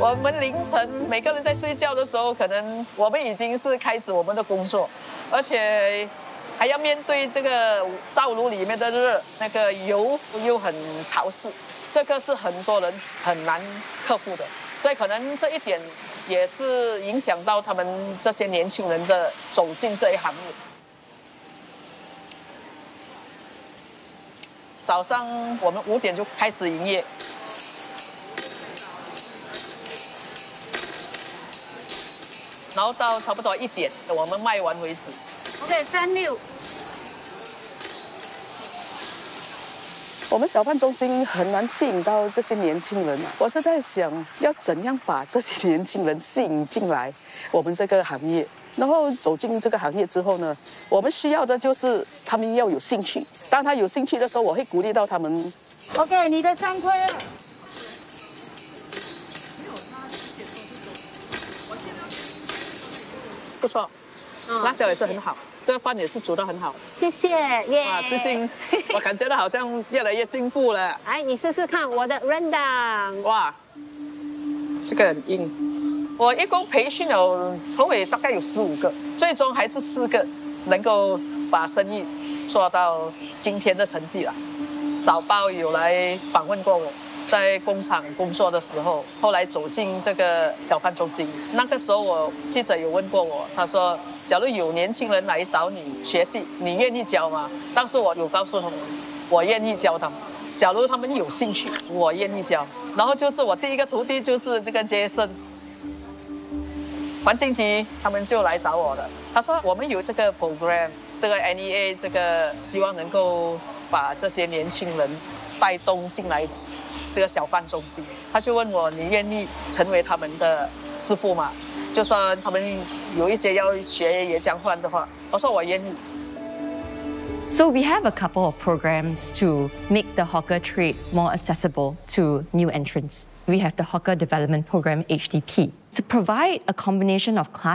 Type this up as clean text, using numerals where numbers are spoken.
我们凌晨每个人在睡觉的时候，可能我们已经是开始我们的工作，而且还要面对这个灶炉里面的热，那个油又很潮湿，这个是很多人很难克服的。所以可能这一点也是影响到他们这些年轻人的走进这一行业。早上我们5点就开始营业。 然后到差不多1点，我们卖完为止。 OK，36。 我们小贩中心很难吸引到这些年轻人啊！我是在想，要怎样把这些年轻人吸引进来我们这个行业。然后走进这个行业之后呢，我们需要的就是他们要有兴趣。当他有兴趣的时候，我会鼓励到他们。 OK， 你的3块了。 不错，辣椒也是很好，这个饭也是煮得很好。 谢谢耶！ 哇，最近我感觉到好像越来越进步了。 哎，你试试看我的 rendang。 哇，这个很硬。我一共培训了头尾大概有15个，最终还是4个能够把生意做到今天的成绩了。早报有来访问过我。 在工厂工作的时候，后来走进这个小贩中心。那个时候，记者有问过我，他说：“假如有年轻人来找你学习，你愿意教吗？”当时我有告诉他们，我愿意教他们。假如他们有兴趣，我愿意教。然后就是我第一个徒弟就是这个杰森，环境局他们就来找我了。他说：“我们有这个 program， 这个 NEA， 这个希望能够把这些年轻人带动进来。” 这个小贩中心，他就问我：“你愿意成为他们的师傅吗？”就说他们有一些要学椰浆饭的话，我说我愿意。 So we have a couple of programs to make the hawker trade more accessible to new entrants. We have the Hawker Development Program HDP to provide a combination of class